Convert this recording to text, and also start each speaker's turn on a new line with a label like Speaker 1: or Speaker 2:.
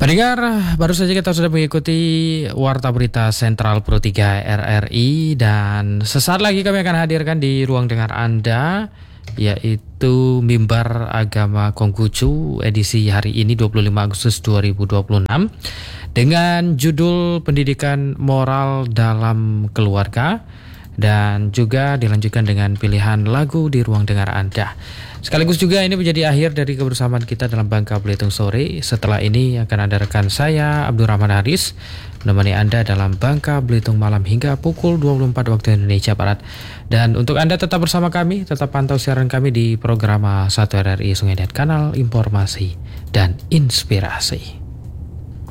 Speaker 1: Pendengar, baru saja kita sudah mengikuti Warta Berita Sentral Pro 3 RRI dan sesaat lagi kami akan hadirkan di ruang dengar Anda, yaitu Mimbar Agama Konghucu edisi hari ini 25 Agustus 2026 dengan judul Pendidikan Moral dalam Keluarga dan juga dilanjutkan dengan pilihan lagu di ruang dengar Anda. Sekaligus juga ini menjadi akhir dari kebersamaan kita dalam Bangka Belitung Sore. Setelah ini akan ada rekan saya Abdurrahman Haris menemani Anda dalam Bangka Belitung Malam hingga pukul 24 waktu Indonesia Barat. Dan untuk Anda tetap bersama kami, tetap pantau siaran kami di program 1 RRI Sungai Dan Kanal Informasi dan Inspirasi.